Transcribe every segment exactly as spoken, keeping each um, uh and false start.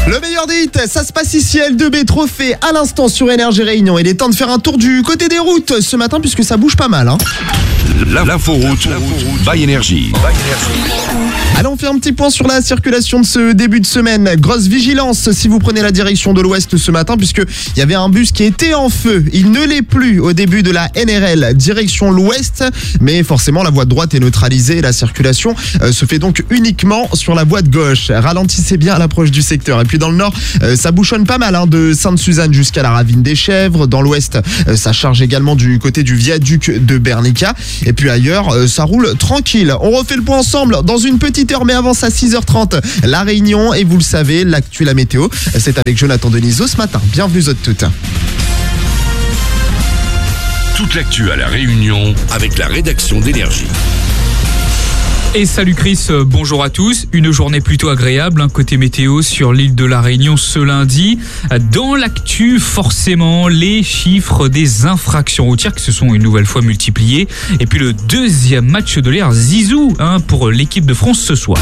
Le meilleur des hits, ça se passe ici, L deux B Trophée, à l'instant sur Énergie Réunion. Il est temps de faire un tour du côté des routes ce matin, puisque ça bouge pas mal. Hein. L'inforoute by Énergie. Allez, on fait un petit point sur la circulation de ce début de semaine. Grosse vigilance si vous prenez la direction de l'ouest ce matin, puisqu'il y avait un bus qui était en feu. Il ne l'est plus au début de la N R L, direction l'ouest. Mais forcément, la voie de droite est neutralisée. La circulation euh, se fait donc uniquement sur la voie de gauche. Ralentissez bien à l'approche du secteur. Et puis dans le nord, euh, ça bouchonne pas mal, hein, de Sainte-Suzanne jusqu'à la Ravine des Chèvres. Dans l'ouest, euh, ça charge également du côté du viaduc de Bernica. Et puis ailleurs, euh, ça roule tranquille. On refait le point ensemble dans une petite heure, mais avant ça, six heures trente, la Réunion. Et vous le savez, l'actu, la météo, c'est avec Jonathan Denisot ce matin. Bienvenue aux toutes. Toute l'actu à la Réunion avec la rédaction d'Énergie. Et salut Chris, bonjour à tous. Une journée plutôt agréable, hein, côté météo sur l'île de la Réunion ce lundi. Dans l'actu, forcément, les chiffres des infractions routières qui se sont une nouvelle fois multipliés. Et puis le deuxième match de l'ère Zizou, hein, pour l'équipe de France ce soir.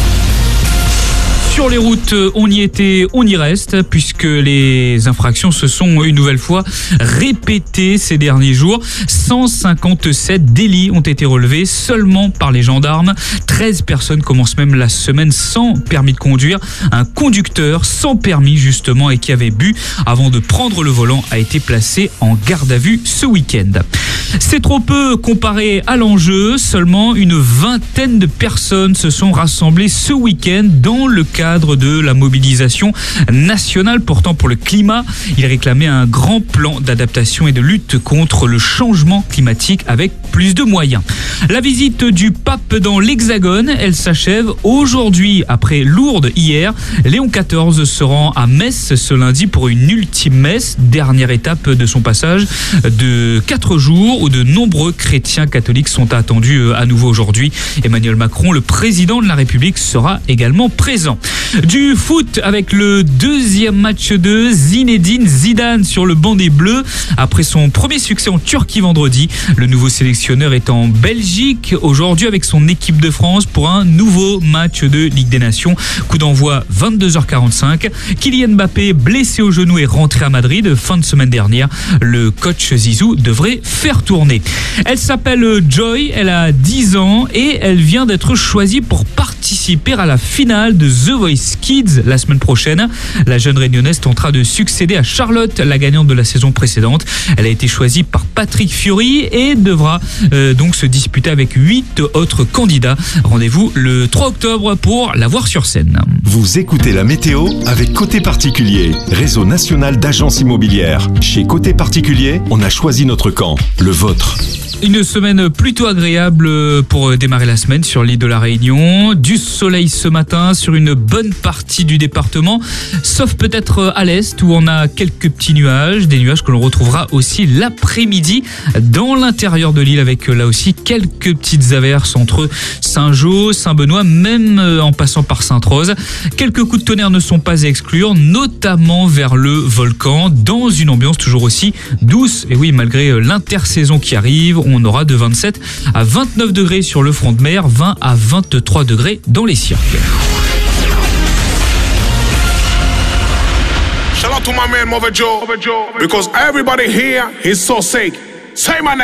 Sur les routes, on y était, on y reste, puisque les infractions se sont une nouvelle fois répétées ces derniers jours. cent cinquante-sept délits ont été relevés seulement par les gendarmes. treize personnes commencent même la semaine sans permis de conduire. Un conducteur sans permis, justement, et qui avait bu avant de prendre le volant a été placé en garde à vue ce week-end. C'est trop peu comparé à l'enjeu. Seulement une vingtaine de personnes se sont rassemblées ce week-end dans le cadre de la mobilisation nationale portant pour le climat. Il réclamait un grand plan d'adaptation et de lutte contre le changement climatique avec plus de moyens. La visite du pape dans l'Hexagone, elle s'achève aujourd'hui après Lourdes hier. Léon quatorze se rend à Metz ce lundi pour une ultime messe, dernière étape de son passage de quatre jours où de nombreux chrétiens catholiques sont attendus à nouveau aujourd'hui. Emmanuel Macron, le président de la République, sera également présent. Du foot avec le deuxième match de Zinedine Zidane sur le banc des Bleus. Après son premier succès en Turquie vendredi, le nouveau sélectionneur est en Belgique aujourd'hui avec son équipe de France pour un nouveau match de Ligue des Nations. Coup d'envoi vingt-deux heures quarante-cinq. Kylian Mbappé, blessé au genou, est rentré à Madrid fin de semaine dernière. Le coach Zizou devrait faire tourner. Elle s'appelle Joy, elle a dix ans et elle vient d'être choisie pour participer à la finale de The Voice Kids la semaine prochaine. La jeune réunionnaise tentera de succéder à Charlotte, la gagnante de la saison précédente. Elle a été choisie par Patrick Fiori et devra euh, donc se disputer avec huit autres candidats. Rendez-vous le trois octobre pour la voir sur scène. Vous écoutez la météo avec Côté Particulier, réseau national d'agences immobilières. Chez Côté Particulier, on a choisi notre camp, le vôtre. Une semaine plutôt agréable pour démarrer la semaine sur l'île de la Réunion. Du soleil ce matin sur une bonne partie du département, sauf peut-être à l'est où on a quelques petits nuages, des nuages que l'on retrouvera aussi l'après-midi dans l'intérieur de l'île avec là aussi quelques petites averses entre Saint-Jean, Saint-Benoît, même en passant par Sainte-Rose. Quelques coups de tonnerre ne sont pas à exclure, notamment vers le volcan, dans une ambiance toujours aussi douce. Et oui, malgré l'intersaison qui arrive, on aura de vingt-sept à vingt-neuf degrés sur le front de mer, vingt à vingt-trois degrés dans les cirques. Shout out to my man Mother Joe, because everybody here is so sick. Say my name.